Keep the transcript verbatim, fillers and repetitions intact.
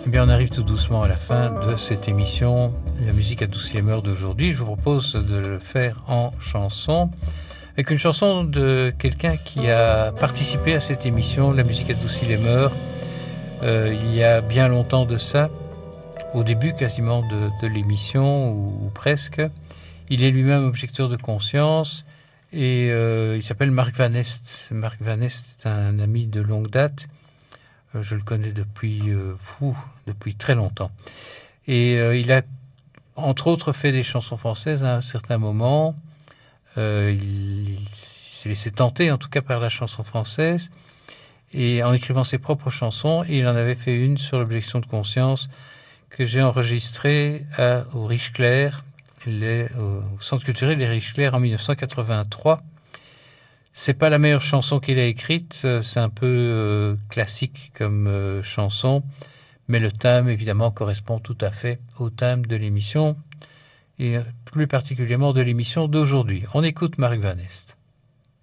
Eh bien, on arrive tout doucement à la fin de cette émission, La musique adoucit les mœurs d'aujourd'hui. Je vous propose de le faire en chanson, avec une chanson de quelqu'un qui a participé à cette émission, La musique adoucit les mœurs, euh, il y a bien longtemps de ça, au début quasiment de, de l'émission, ou, ou presque. Il est lui-même objecteur de conscience, et euh, il s'appelle Marc Van Est. Marc Van Est est un ami de longue date. Je le connais depuis, euh, fou, depuis très longtemps. Et euh, il a, entre autres, fait des chansons françaises à un certain moment. Euh, il, il s'est laissé tenter, en tout cas, par la chanson française, et en écrivant ses propres chansons. Et il en avait fait une sur l'objection de conscience que j'ai enregistrée à, au Riche Clair, les, au Centre culturel des Riche Clair en dix-neuf cent quatre-vingt-trois. C'est pas la meilleure chanson qu'il a écrite, c'est un peu euh, classique comme euh, chanson, mais le thème, évidemment, correspond tout à fait au thème de l'émission, et plus particulièrement de l'émission d'aujourd'hui. On écoute Marc Van Est.